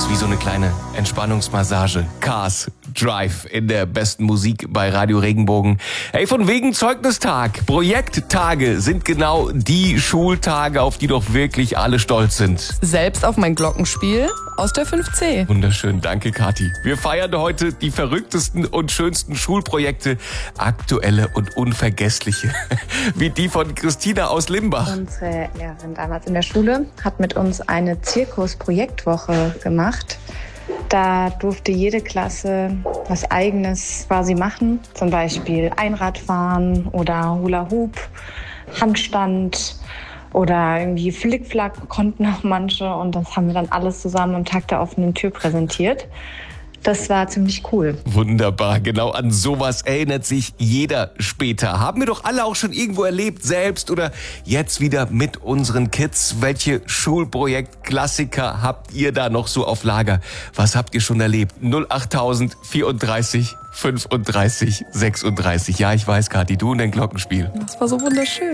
wie so eine kleine Entspannungsmassage. Cars Drive in der besten Musik bei Radio Regenbogen. Hey, von wegen Zeugnistag. Projekttage sind genau die Schultage, auf die doch wirklich alle stolz sind. Selbst auf mein Glockenspiel aus der 5C. Wunderschön, danke Kathi. Wir feiern heute die verrücktesten und schönsten Schulprojekte, aktuelle und unvergessliche, wie die von Christina aus Limbach. Unsere Lehrerin damals in der Schule hat mit uns eine Zirkus-Projektwoche gemacht. Da durfte jede Klasse was Eigenes quasi machen, zum Beispiel Einradfahren oder Hula-Hoop, Handstand oder irgendwie Flickflack konnten auch manche, und das haben wir dann alles zusammen am Tag der offenen Tür präsentiert. Das war ziemlich cool. Wunderbar, genau an sowas erinnert sich jeder später. Haben wir doch alle auch schon irgendwo erlebt, selbst oder jetzt wieder mit unseren Kids. Welche Schulprojekt-Klassiker habt ihr da noch so auf Lager? Was habt ihr schon erlebt? 08000 34 35 36. Ja, ich weiß, Kathi, du und dein Glockenspiel. Das war so wunderschön.